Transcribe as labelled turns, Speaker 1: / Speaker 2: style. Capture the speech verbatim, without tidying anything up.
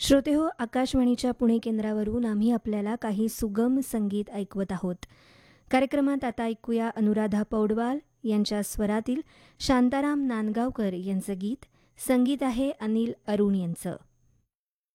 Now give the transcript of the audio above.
Speaker 1: श्रोतेहो, आकाशवाणीच्या पुणे केंद्रावरून आम्ही आपल्याला काही सुगम संगीत ऐकवत आहोत. कार्यक्रमात आता ऐकूया अनुराधा पौडवाल यांच्या स्वरातील शांताराम नांदगावकर यांचं गीत. संगीत आहे अनिल अरुण यांचं.